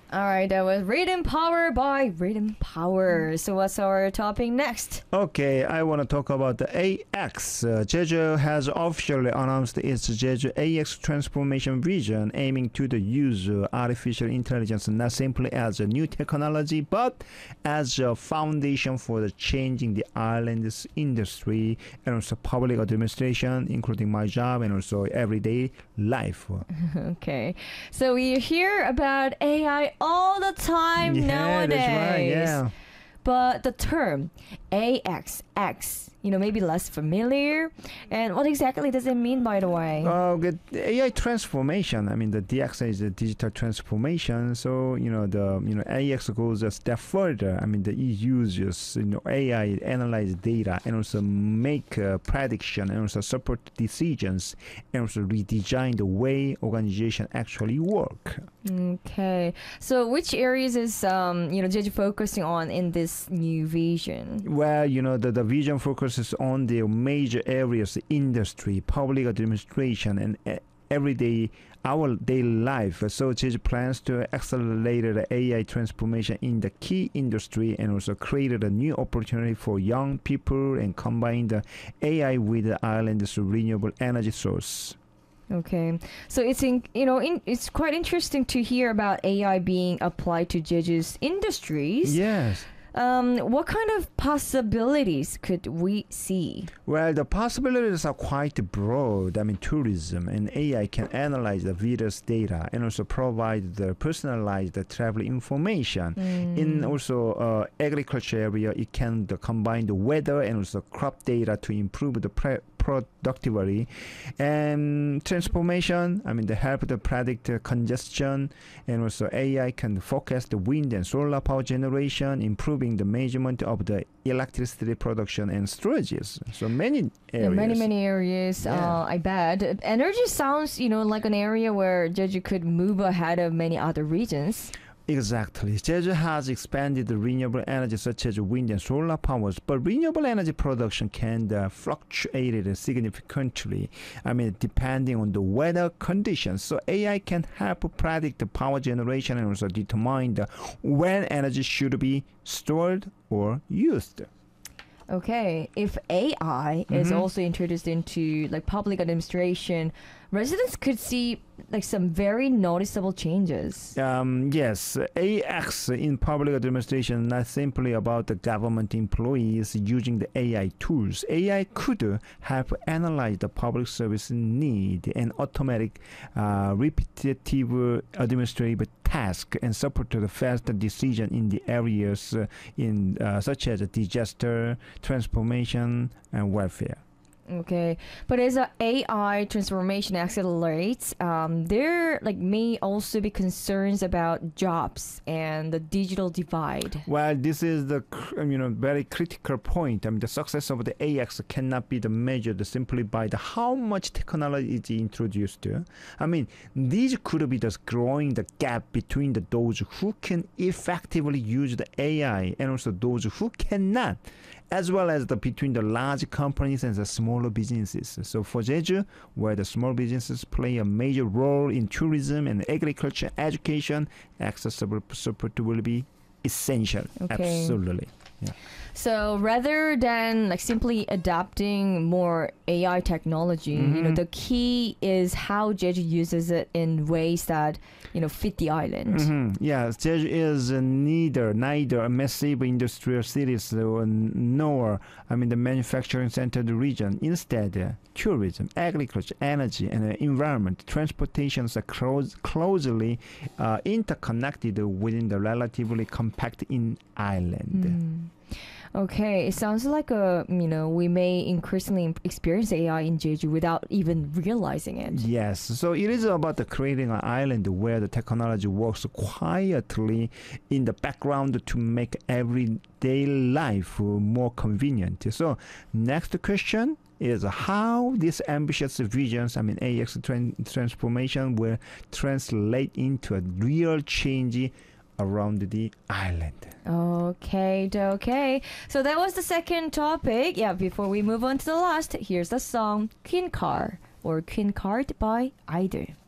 All right, that was Rhythm Power by Rhythm Power. So what's our topic next? Okay, I want to talk about the AX. Jeju has officially announced its Jeju AX transformation vision, aiming to the use of artificial intelligence not simply as a new technology, but as a foundation for the changing the island's industry and also public administration, including my job and also everyday life. Okay, so we hear about AI all the time nowadays. That's right, yeah. But the term AXX, maybe less familiar. And what exactly does it mean, by the way? The AI transformation. I mean, the DX is the digital transformation. So the AX goes a step further. I mean, it uses AI analyze data and also make prediction and also support decisions and also redesign the way organization actually work. Okay, so which areas is Jeju focusing on in this new vision? Well, the vision focuses on the major areas: industry, public administration, and everyday our daily life. So Jeju plans to accelerate the AI transformation in the key industry and also create a new opportunity for young people and combine the AI with the island's renewable energy source. Okay, so it's quite interesting to hear about AI being applied to Jeju's industries. Yes. What kind of possibilities could we see? Well, the possibilities are quite broad. I mean, tourism and AI can analyze the various data and also provide the personalized travel information. In also agriculture area, it can combine the weather and also crop data to improve the productivity. And transformation, I mean, they help to predict congestion, and also AI can forecast the wind and solar power generation, improving the measurement of the electricity production and storages. So many areas. Many areas. Yeah. I bet. Energy sounds, like an area where Jeju could move ahead of many other regions. Exactly. Jeju has expanded the renewable energy such as wind and solar powers, but renewable energy production can fluctuate significantly. I mean, depending on the weather conditions. So AI can help predict the power generation and also determine when energy should be stored or used. Okay, if AI is also introduced into public administration, residents could see some very noticeable changes. Yes, AX in public administration is not simply about the government employees using the AI tools. AI could help analyze the public service need and automatic repetitive administrative task and support the faster decision in the areas such as disaster, transformation, and welfare. Okay, but as AI transformation accelerates, there may also be concerns about jobs and the digital divide. Well, this is the very critical point. I mean, the success of the AX cannot be measured simply by how much technology is introduced. I mean, these could be just growing the gap between those who can effectively use the AI and also those who cannot, as well as between the large companies and the smaller businesses. So for Jeju, where the small businesses play a major role in tourism and agriculture, education, accessible support will be essential. Okay. Absolutely. Yeah. So rather than simply adopting more AI technology, the key is how Jeju uses it in ways that fit the island. Yes, Jeju is neither a massive industrial city nor the manufacturing centered region. Instead, tourism, agriculture, energy, and environment, transportations are closely interconnected within the relatively compact island. Okay, it sounds like we may increasingly experience AI in Jeju without even realizing it. Yes, so it is about creating an island where the technology works quietly in the background to make everyday life more convenient. So next question is how these ambitious visions, AX transformation, will translate into a real change around the island. Okay. So that was the second topic. Yeah, before we move on to the last, here's the song Queen Card by Idol.